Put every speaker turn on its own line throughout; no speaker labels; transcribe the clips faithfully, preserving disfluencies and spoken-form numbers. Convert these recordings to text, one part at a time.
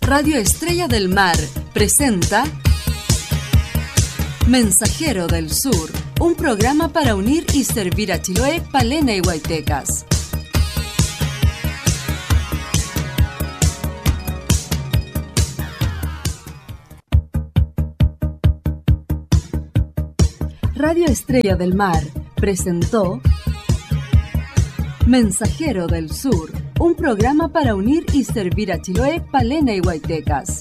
Radio Estrella del Mar presenta Mensajero del Sur, un programa para unir y servir a Chiloé, Palena y Huaytecas. Radio Estrella del Mar presentó Mensajero del Sur, un programa para unir y servir a Chiloé, Palena y Huaytecas.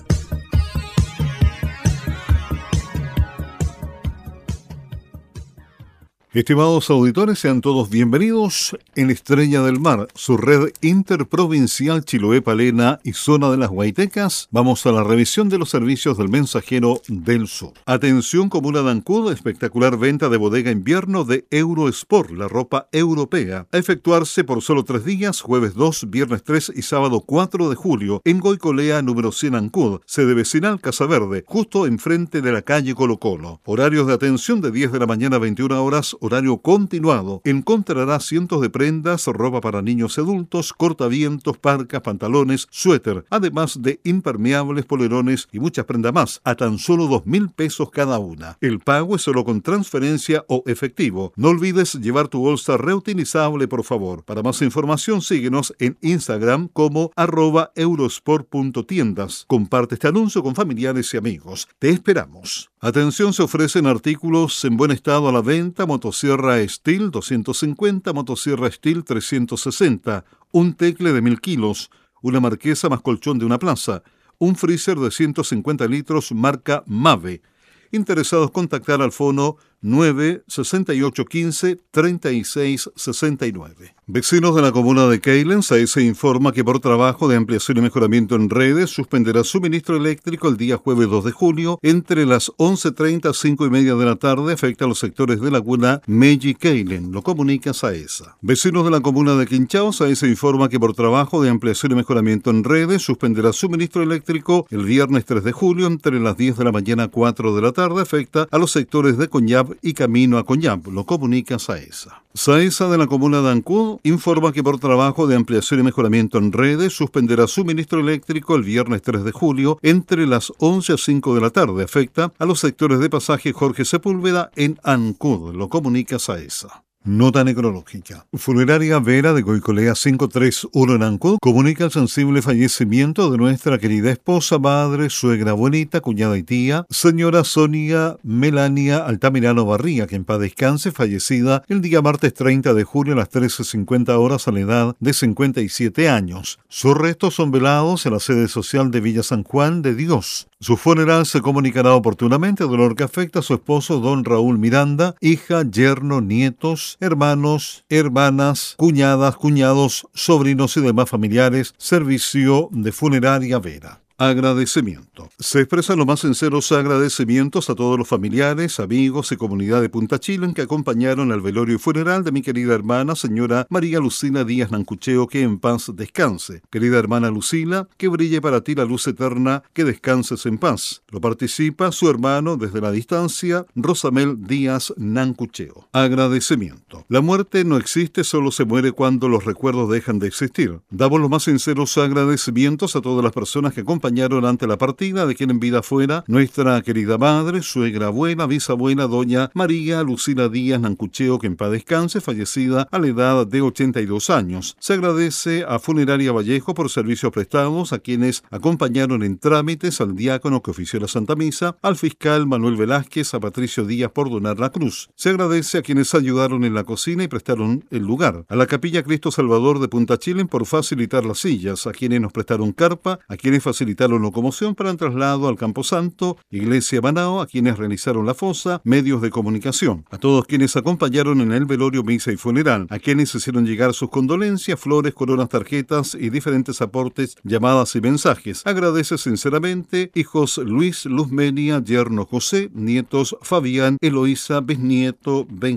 Estimados auditores, sean todos bienvenidos en Estrella del Mar, su red interprovincial Chiloé, Palena y zona de las Huaytecas. Vamos a la revisión de los servicios del Mensajero del Sur. Atención, comuna de Ancud, espectacular venta de bodega invierno de Eurosport, la ropa europea, a efectuarse por solo tres días, jueves dos, viernes tres y sábado cuatro de julio, en Goicolea número cien Ancud, sede vecinal Casa Verde, justo enfrente de la calle Colo Colo. Horarios de atención de diez de la mañana a veintiuna horas, horario continuado. Encontrará cientos de prendas, ropa para niños y adultos, cortavientos, parcas, pantalones, suéter, además de impermeables, polerones y muchas prendas más, a tan solo dos mil pesos cada una. El pago es solo con transferencia o efectivo. No olvides llevar tu bolsa reutilizable, por favor. Para más información, síguenos en Instagram como arroba eurosport punto tiendas. Comparte este anuncio con familiares y amigos. Te esperamos. Atención, se ofrecen artículos en buen estado a la venta: motosierra Steel doscientos cincuenta, motosierra Steel trescientos sesenta, un tecle de mil kilos, una marquesa más colchón de una plaza, un freezer de ciento cincuenta litros marca Mave. Interesados, contactar al fono nueve sesenta y ocho quince treinta y seis sesenta y nueve. Vecinos de la comuna de Keilen, SAESA informa que por trabajo de ampliación y mejoramiento en redes suspenderá suministro eléctrico el día jueves dos de julio entre las once treinta a cinco y media de la tarde. Afecta a los sectores de Laguna, Meji, Keilen. Lo comunica SAESA. Vecinos de la comuna de Quinchao, SAESA informa que por trabajo de ampliación y mejoramiento en redes suspenderá suministro eléctrico el viernes tres de julio entre las diez de la mañana a cuatro de la tarde. Afecta a los sectores de Coñab y camino a Coñab. Lo comunica SAESA. SAESA de la comuna de Ancud informa que por trabajo de ampliación y mejoramiento en redes suspenderá suministro eléctrico el viernes tres de julio entre las once a cinco de la tarde. Afecta a los sectores de pasaje Jorge Sepúlveda en Ancud. Lo comunica SAESA. Nota necrológica. Funeraria Vera de Goicolea quinientos treinta y uno en Ancud comunica el sensible fallecimiento de nuestra querida esposa, madre, suegra, abuelita, cuñada y tía, señora Sonia Melania Altamirano Barría, que en paz descanse, fallecida el día martes treinta de julio a las trece cincuenta horas a la edad de cincuenta y siete años. Sus restos son velados en la sede social de Villa San Juan de Dios. Su funeral se comunicará oportunamente, dolor que afecta a su esposo don Raúl Miranda, hija, yerno, nietos, hermanos, hermanas, cuñadas, cuñados, sobrinos y demás familiares. Servicio de Funeraria Vera. Agradecimiento. Se expresan los más sinceros agradecimientos a todos los familiares, amigos y comunidad de Punta Chilén que acompañaron al velorio y funeral de mi querida hermana, señora María Lucila Díaz Nancucheo, que en paz descanse. Querida hermana Lucila, que brille para ti la luz eterna, que descanses en paz. Lo participa su hermano desde la distancia, Rosamel Díaz Nancucheo. Agradecimiento. La muerte no existe, solo se muere cuando los recuerdos dejan de existir. Damos los más sinceros agradecimientos a todas las personas que acompañaron ante la partida de quien en vida fuera nuestra querida madre, suegra, abuela, bisabuela, doña María Lucila Díaz Nancucheo, que en paz descanse, fallecida a la edad de ochenta y dos años. Se agradece a Funeraria Vallejo por servicios prestados, a quienes acompañaron en trámites, al diácono que ofició la Santa Misa, al fiscal Manuel Velázquez, a Patricio Díaz por donar la cruz. Se agradece a quienes ayudaron en la cocina y prestaron el lugar, a la Capilla Cristo Salvador de Punta Chilén por facilitar las sillas, a quienes nos prestaron carpa, a quienes facilitaron locomoción para el traslado al Camposanto, Iglesia Banao, a quienes realizaron la fosa, medios de comunicación, a todos quienes acompañaron en el velorio, misa y funeral, a quienes hicieron llegar sus condolencias, flores, coronas, tarjetas y diferentes aportes, llamadas y mensajes. Agradece sinceramente hijos Luis, Luzmenia, yerno José, nietos Fabián, Eloísa, bisnieto Benjamín.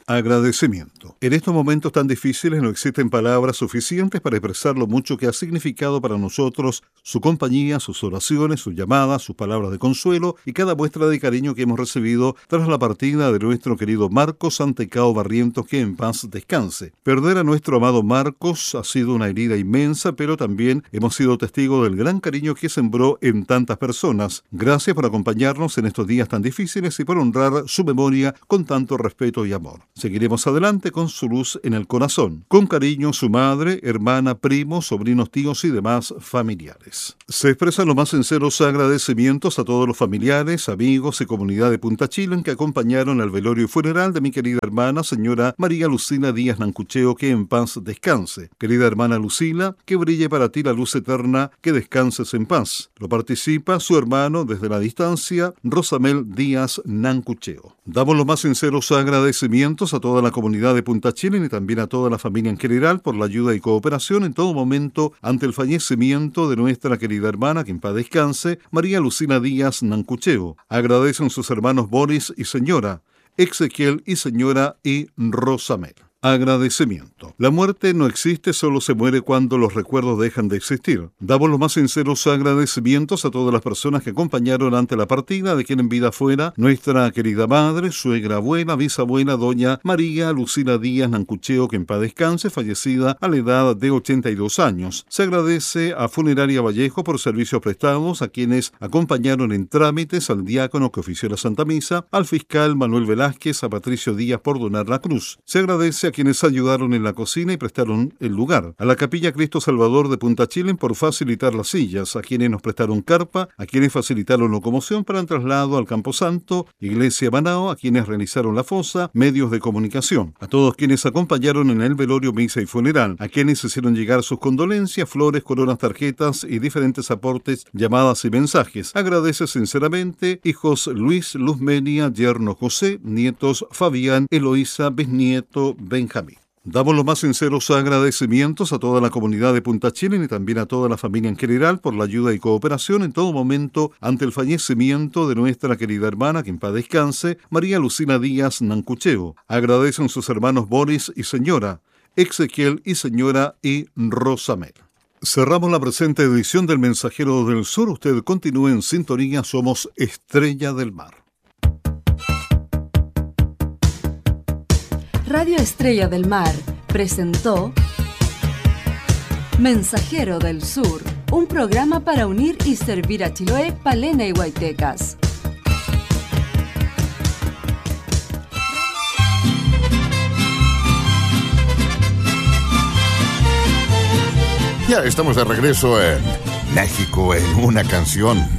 Agradecimiento. En estos momentos tan difíciles no existen palabras suficientes para expresar lo mucho que ha significado para nosotros su compañía, sus oraciones, sus llamadas, sus palabras de consuelo y cada muestra de cariño que hemos recibido tras la partida de nuestro querido Marcos Antecao Barrientos, que en paz descanse. Perder a nuestro amado Marcos ha sido una herida inmensa, pero también hemos sido testigos del gran cariño que sembró en tantas personas. Gracias por acompañarnos en estos días tan difíciles y por honrar su memoria con tanto respeto y amor. Seguiremos adelante con su luz en el corazón. Con cariño, su madre, hermana, primos, sobrinos, tíos y demás familiares. Se expresan los más sinceros agradecimientos a todos los familiares, amigos y comunidad de Punta Chillán que acompañaron al velorio y funeral de mi querida hermana, señora María Lucila Díaz Nancucheo, que en paz descanse. Querida hermana Lucila, que brille para ti la luz eterna, que descanses en paz. Lo participa su hermano desde la distancia, Rosamel Díaz Nancucheo. Damos los más sinceros agradecimientos a toda la comunidad de Punta Chillán y también a toda la familia en general por la ayuda y cooperación en todo momento ante el fallecimiento de nuestra querida hermana, que en paz descanse, María Lucila Díaz Nancucheo. Agradecen sus hermanos Boris y señora, Ezequiel y señora y Rosamel. Agradecimiento. La muerte no existe, solo se muere cuando los recuerdos dejan de existir. Damos los más sinceros agradecimientos a todas las personas que acompañaron ante la partida de quien en vida fuera nuestra querida madre, suegra, abuela, bisabuela, doña María Lucila Díaz Nancucheo, que en paz descanse, fallecida a la edad de ochenta y dos años. Se agradece a Funeraria Vallejo por servicios prestados, a quienes acompañaron en trámites, al diácono que ofició la Santa Misa, al fiscal Manuel Velázquez, a Patricio Díaz por donar la cruz. Se agradece a quienes ayudaron en la cocina y prestaron el lugar, a la Capilla Cristo Salvador de Punta Chillán por facilitar las sillas, a quienes nos prestaron carpa, a quienes facilitaron locomoción para el traslado al Camposanto, Iglesia Banao, a quienes realizaron la fosa, medios de comunicación, a todos quienes acompañaron en el velorio, misa y funeral, a quienes hicieron llegar sus condolencias, flores, coronas, tarjetas y diferentes aportes, llamadas y mensajes. Agradece sinceramente hijos Luis, Luzmenia, yerno José, nietos Fabián, Eloísa, bisnieto Benjamín. Damos los más sinceros agradecimientos a toda la comunidad de Punta Chillán y también a toda la familia en general por la ayuda y cooperación en todo momento ante el fallecimiento de nuestra querida hermana, que en paz descanse, María Lucila Díaz Nancucheo. Agradecen sus hermanos Boris y señora, Ezequiel y señora y Rosamel. Cerramos la presente edición del Mensajero del Sur. Usted continúe en sintonía, somos Estrella del Mar.
Radio Estrella del Mar presentó Mensajero del Sur, un programa para unir y servir a Chiloé, Palena y Huaytecas.
Ya estamos de regreso en México en una canción.